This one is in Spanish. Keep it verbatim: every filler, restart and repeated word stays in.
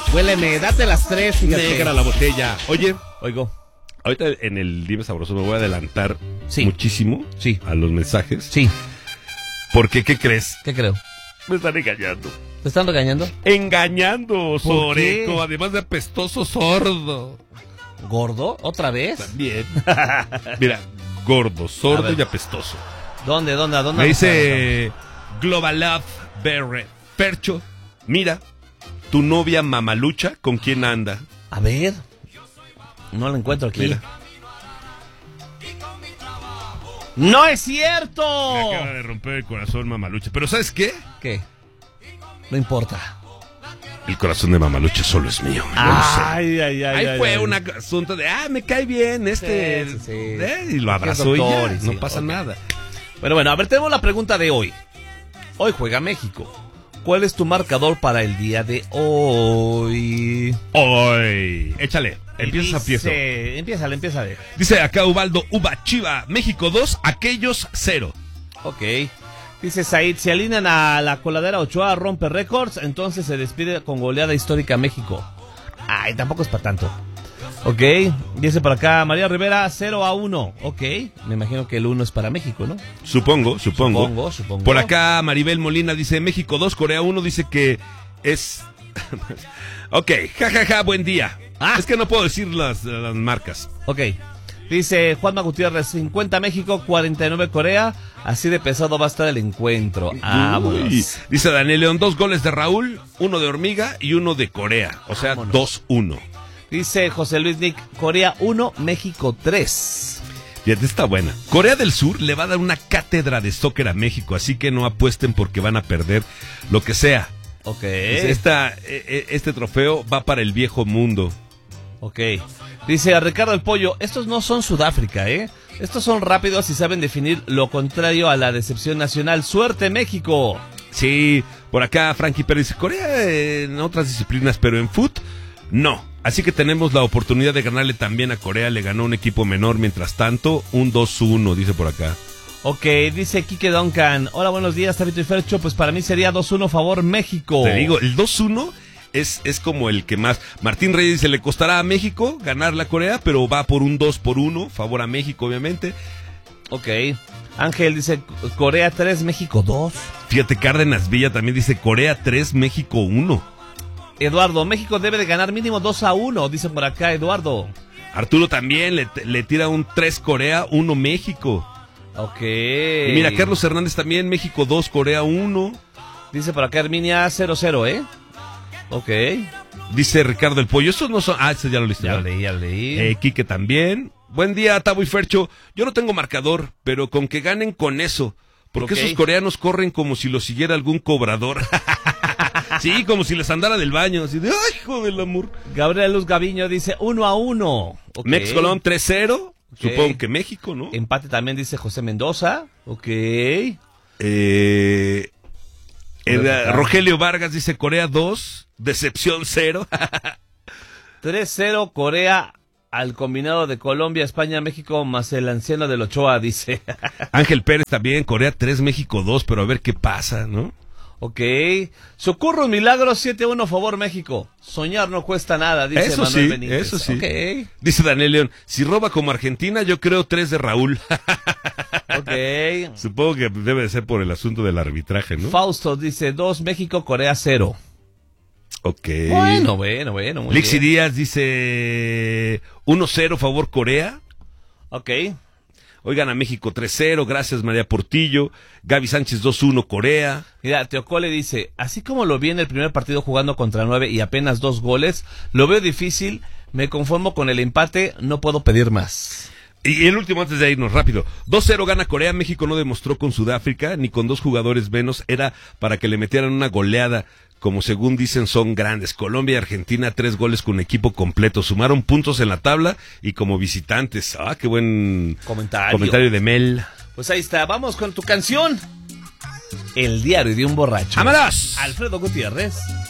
Huéleme, date las tres, fíjate. Negra la botella. Oye, Oigo. ahorita en el Dime Sabroso me voy a adelantar Sí. muchísimo Sí. a los mensajes. Sí, Porque, ¿qué crees? ¿qué creo? Me están engañando. ¿Te están regañando? Engañando, ¿Por Soreco, qué? además de apestoso sordo. ¿Gordo? ¿Otra vez? También. Mira, gordo, A sordo ver. y apestoso. ¿Dónde, dónde, a dónde? Me dice Global Love Berre. Percho, mira, tu novia mamalucha, ¿con quién anda? A ver. No la encuentro aquí. Mira. ¡No es cierto! Me acaba de romper el corazón mamalucha. Pero ¿sabes qué? ¿Qué? No importa. El corazón de mamalucha solo es mío. Yo lo sé. Ay, ay, ay. Ahí ay, fue ay. un asunto de, ah, me cae bien este. Sí, sí, sí. eh, y lo abrazó Es y doctor, ya, y sí, no pasa ok. nada. Bueno, bueno, a ver, tenemos la pregunta de hoy. Hoy juega México. ¿Cuál es tu marcador para el día de hoy? Hoy, échale, empieza a pieza. Empieza, empieza. Dice acá Ubaldo Uba Chiva, México dos, aquellos cero. Ok. Dice Said, si alinean a la coladera Ochoa rompe récords, entonces se despide con goleada histórica México. Ay, tampoco es para tanto. Ok, dice por acá María Rivera, cero a uno. Ok, me imagino que el uno es para México, ¿no? Supongo, supongo. Supongo, supongo. Por acá Maribel Molina dice México dos, Corea uno, dice que es... ok, jajaja, ja, ja, buen día. Ah. Es que no puedo decir las, las marcas. Ok. Dice Juanma Gutiérrez, cincuenta México, cuarenta y nueve Corea. Así de pesado va a estar el encuentro. Vámonos. Uy. Dice Daniel León, dos goles de Raúl, uno de Hormiga y uno de Corea. O sea, Vámonos. dos uno. Dice José Luis Nick, Corea uno, México tres. Fíjate, está buena. Corea del Sur le va a dar una cátedra de soccer a México, así que no apuesten porque van a perder lo que sea. Ok. Dice, esta, eh, este trofeo va para el viejo mundo. Ok. Dice a Ricardo el Pollo, estos no son Sudáfrica, ¿eh? Estos son rápidos y saben definir lo contrario a la decepción nacional. ¡Suerte, México! Sí, por acá Frankie Pérez dice, Corea en otras disciplinas, pero en foot, no. Así que tenemos la oportunidad de ganarle también a Corea. Le ganó un equipo menor, mientras tanto, un dos uno, dice por acá. Ok, dice Quique Duncan, hola, buenos días, Tabito y Fercho, pues para mí sería dos uno favor México. Te digo, el dos uno es, es como el que más... Martín Reyes dice, le costará a México ganar la Corea, pero va por un dos por uno, favor a México, obviamente. Ok, Ángel dice Corea tres, México dos. Fíjate, Cárdenas Villa también dice Corea tres, México uno. Eduardo, México debe de ganar mínimo dos a uno, dice por acá Eduardo. Arturo también le, le tira un tres Corea, uno México. Ok. Y mira, Carlos Hernández también, México dos, Corea uno. Dice por acá Herminia cero cero, ¿eh? Ok. Dice Ricardo el Pollo, estos no son... Ah, ese ya lo leíste. Ya lo ¿verdad? leí, ya lo leí. Eh, Quique también. Buen día, Tabo y Fercho. Yo no tengo marcador, pero con que ganen con eso. Porque Ok. esos coreanos corren como si los siguiera algún cobrador. Sí, como si les andara del baño. Así de, ¡ay, hijo del amor! Gabriel Luz Gaviño dice uno a uno. Ok. Mex Colón tres cero. Ok. Supongo que México, ¿no? Empate también dice José Mendoza. Ok. Eh, eh, Rogelio Vargas dice Corea dos, decepción cero. tres cero Corea al combinado de Colombia, España, México, más el anciano del Ochoa, dice. Ángel Pérez también, Corea tres, México dos, pero a ver qué pasa, ¿no? Ok. Socorro Milagro siete a uno, favor México. Soñar no cuesta nada, dice Eso Manuel sí, Benítez. eso sí. Ok. Dice Daniel León, si roba como Argentina, yo creo tres de Raúl. Ok. Supongo que debe de ser por el asunto del arbitraje, ¿no? Fausto dice dos México, Corea cero. Ok. Bueno, bueno, bueno. Muy Lixi bien. Díaz dice uno cero favor Corea. Ok. Oigan a México tres cero, gracias María Portillo. Gaby Sánchez dos uno Corea. Mira, Teocole dice, así como lo vi en el primer partido jugando contra nueve y apenas dos goles, lo veo difícil, me conformo con el empate, no puedo pedir más. Y el último antes de irnos rápido. dos cero gana Corea, México no demostró con Sudáfrica ni con dos jugadores menos, era para que le metieran una goleada. Como según dicen son grandes. Colombia y Argentina, tres goles con equipo completo. Sumaron puntos en la tabla y como visitantes. Ah, qué buen Comentario. comentario de Mel. Pues ahí está, vamos con tu canción. El diario de un borracho. ¡Vámonos! Alfredo Gutiérrez.